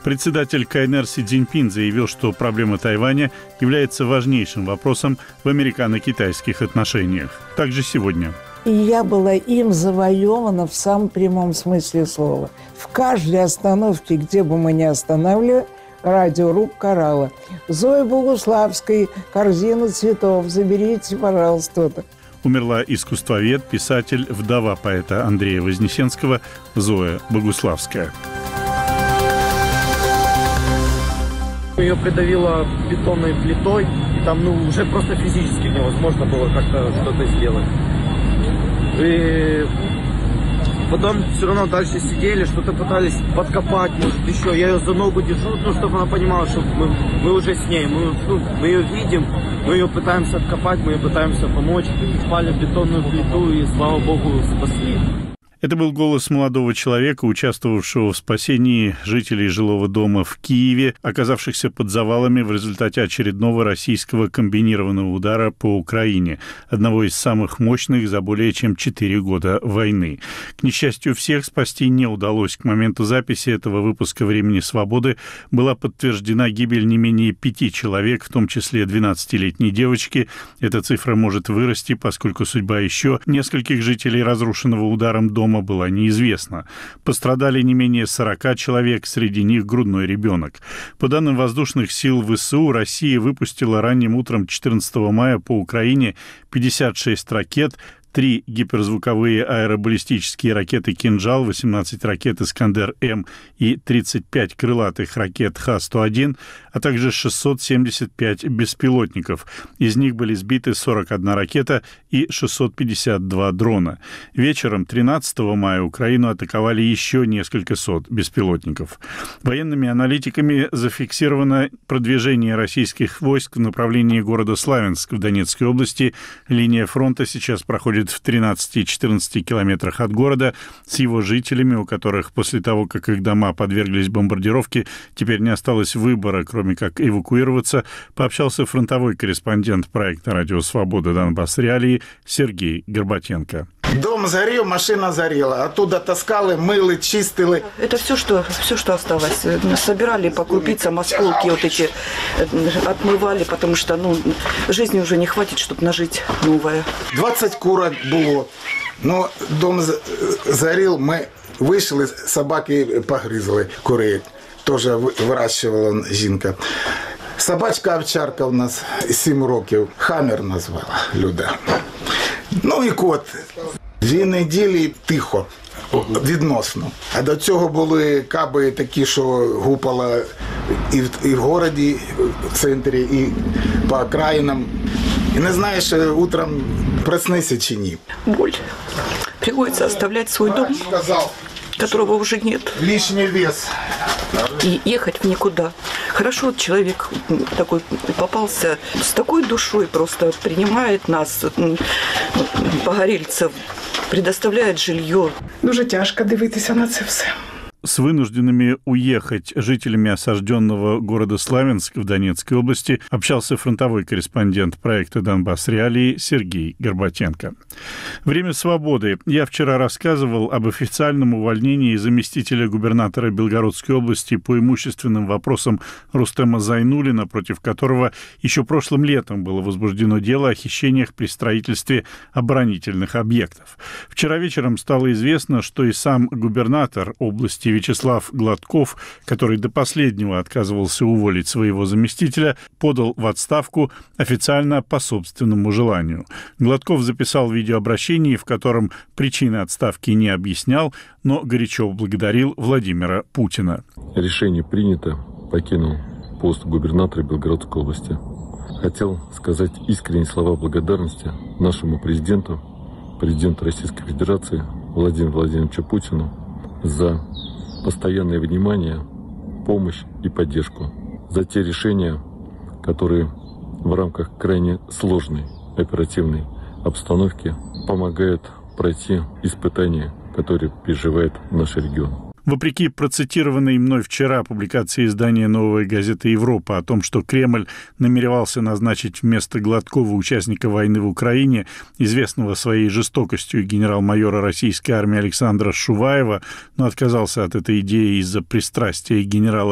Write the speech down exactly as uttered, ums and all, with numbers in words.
Председатель КНР Си Цзиньпин заявил, что проблема Тайваня является важнейшим вопросом в американо-китайских отношениях. Также сегодня. И я была им завоевана в самом прямом смысле слова. В каждой остановке, где бы мы ни останавливали, радиорубка орала: «Зоя Богуславской, корзина цветов, заберите, пожалуйста». Умерла искусствовед, писатель, вдова поэта Андрея Вознесенского Зоя Богуславская. Ее придавило бетонной плитой, и там ну, уже просто физически невозможно было как-то что-то сделать. И потом все равно дальше сидели, что-то пытались подкопать, может еще. Я ее за ногу держу, ну, чтобы она понимала, что мы, мы уже с ней, мы, ну, мы ее видим, мы ее пытаемся откопать, мы ее пытаемся помочь. Спали в бетонную плиту и, слава богу, спасли. Это был голос молодого человека, участвовавшего в спасении жителей жилого дома в Киеве, оказавшихся под завалами в результате очередного российского комбинированного удара по Украине, одного из самых мощных за более чем четыре года войны. К несчастью, всех спасти не удалось. К моменту записи этого выпуска «Времени свободы» была подтверждена гибель не менее пяти человек, в том числе двенадцатилетней девочки. Эта цифра может вырасти, поскольку судьба еще нескольких жителей разрушенного ударом дома была неизвестна. Пострадали не менее сорока человек, среди них грудной ребенок. По данным воздушных сил ВСУ, Россия выпустила ранним утром четырнадцатого мая по Украине пятьдесят шесть ракет, три гиперзвуковые аэробаллистические ракеты «Кинжал», восемнадцать ракет «Искандер-М» и тридцать пять крылатых ракет Х сто один, а также шестьсот семьдесят пять беспилотников. Из них были сбиты сорок одна ракета и шестьсот пятьдесят два дрона. Вечером тринадцатого мая Украину атаковали еще несколько сот беспилотников. Военными аналитиками зафиксировано продвижение российских войск в направлении города Славянск в Донецкой области. Линия фронта сейчас проходит в тринадцати-четырнадцати километрах от города, с его жителями, у которых после того, как их дома подверглись бомбардировке, теперь не осталось выбора, кроме как эвакуироваться, пообщался фронтовой корреспондент проекта «Радио Свобода. Донбасс Реалии» Сергей Горбатенко. Дом сгорел, машина сгорела. Оттуда таскали, мыли, чистили. Это все, что, все, что осталось. Собирали по крупицам осколки вот эти, отмывали, потому что ну, жизни уже не хватит, чтобы нажить новое. двадцать курок было. Но дом сгорел, мы вышли, собаки погрызли курей. Тоже выращивала жінка. Собачка овчарка у нас сім років. Хаммер назвала Люда. Ну і кот. Дві неділі тихо, відносно. А до цього були каби такі, що гупало і в, і в городі, в центрі, і по окраїнам. І не знаєш, утром проснися чи ні. Боль. Приходится оставлять свой дом, которого уже нет. Лишний вес. И ехать в никуда. Хорошо, человек такой попался с такой душой, просто принимает нас, погорельцев, предоставляет жилье. Дуже тяжко дивитися на це все. С вынужденными уехать жителями осажденного города Славянск в Донецкой области общался фронтовой корреспондент проекта «Донбасс Реалии» Сергей Горбатенко. Время свободы. Я вчера рассказывал об официальном увольнении заместителя губернатора Белгородской области по имущественным вопросам Рустема Зайнуллина, против которого еще прошлым летом было возбуждено дело о хищениях при строительстве оборонительных объектов. Вчера вечером стало известно, что и сам губернатор области Вячеслав Гладков, который до последнего отказывался уволить своего заместителя, подал в отставку официально по собственному желанию. Гладков записал видеообращение, в котором причины отставки не объяснял, но горячо благодарил Владимира Путина. Решение принято, покинул пост губернатора Белгородской области. Хотел сказать искренние слова благодарности нашему президенту, президенту Российской Федерации Владимиру Владимировичу Путину за постоянное внимание, помощь и поддержку, за те решения, которые в рамках крайне сложной оперативной обстановки помогают пройти испытания, которые переживает наш регион. Вопреки процитированной мной вчера публикации издания «Новая газета Европа» о том, что Кремль намеревался назначить вместо Гладкова участника войны в Украине, известного своей жестокостью генерал-майора российской армии Александра Шуваева, но отказался от этой идеи из-за пристрастия генерала